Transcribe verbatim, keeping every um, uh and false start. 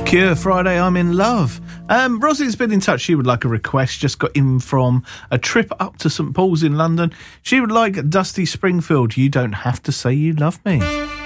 Cure, Friday, I'm in love. Um, Roslyn's been in touch. She would like a request. Just got in from a trip up to St Paul's in London. She would like Dusty Springfield, You Don't Have to Say You Love Me.